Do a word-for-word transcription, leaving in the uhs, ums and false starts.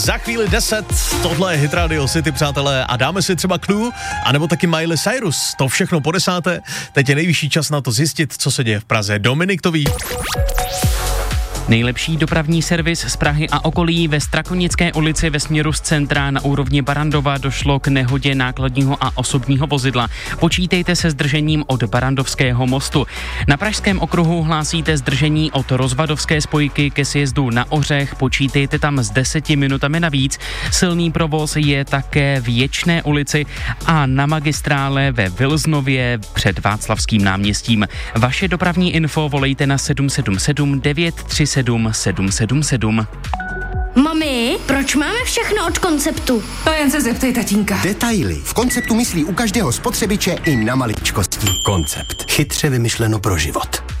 Za chvíli deset, tohle je Hit Radio City, přátelé, a dáme si třeba Clue, anebo taky Miley Cyrus, to všechno po desáté. Teď je nejvyšší čas na to zjistit, co se děje v Praze. Dominik to ví. Nejlepší dopravní servis z Prahy a okolí. Ve Strakonické ulici ve směru z centra na úrovni Barandova došlo k nehodě nákladního a osobního vozidla. Počítejte se zdržením od Barandovského mostu. Na Pražském okruhu hlásíte zdržení od Rozvadovské spojky ke sjezdu na Ořech. Počítejte tam s deseti minutami navíc. Silný provoz je také v Ječné ulici a na magistrále ve Vilznově před Václavským náměstím. Vaše dopravní info volejte na sedm sedm sedm devět tři sedm sedm sedm sedm. Mami, proč máme všechno od Konceptu? To jen se zeptej tatínka. Detaily. V Konceptu myslí u každého spotřebiče i na maličkosti. Koncept. Chytře vymyšleno pro život.